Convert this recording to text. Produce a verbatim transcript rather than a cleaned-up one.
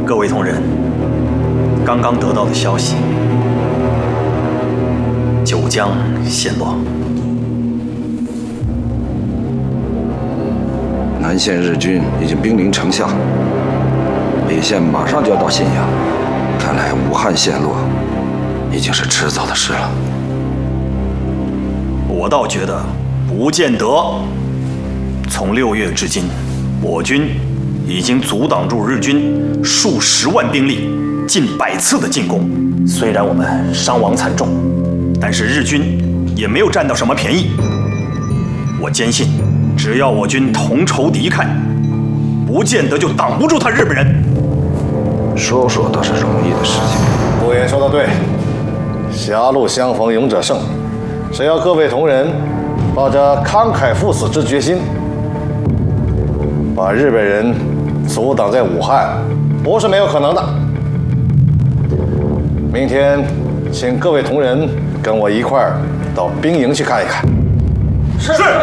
各位同仁，刚刚得到的消息，九江陷落， 南线日军已经兵临城下，北线马上就要到信阳，看来武汉陷落已经是迟早的事了。 我倒觉得不见得。从六月至今，我军已经阻挡住日军数十万兵力、近百次的进攻。虽然我们伤亡惨重，但是日军也没有占到什么便宜。我坚信，只要我军同仇敌忾，不见得就挡不住他日本人。 说说倒是容易的事情。 顾言说的对，狭路相逢勇者胜。只要各位同仁抱着慷慨赴死之决心，把日本人阻挡在武汉，不是没有可能的。明天，请各位同仁跟我一块儿到兵营去看一看。 是。